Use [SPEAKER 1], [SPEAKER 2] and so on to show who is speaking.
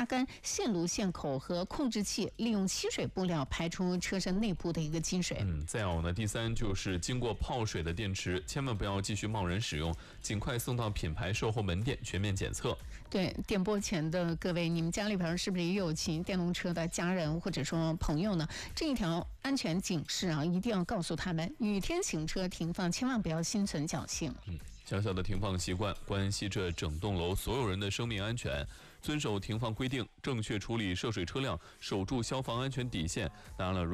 [SPEAKER 1] 干线路、线口和控制器，利用吸水布料排出车身内部的一个积水。
[SPEAKER 2] 再有呢，第三就是经过泡水的电池，千万不要继续贸然使用，尽快送到品牌售后门店全面检测。
[SPEAKER 1] 对，点播前的各位，你们家里边是不是也有骑电动车的家人或者说朋友呢？这一条安全警示啊，一定要告诉他们，雨天行车停放千万不要心存侥幸。
[SPEAKER 2] 小小的停放习惯关系着整栋楼所有人的生命安全。遵守停放规定，正确处理涉水车辆，守住消防安全底线。当然了，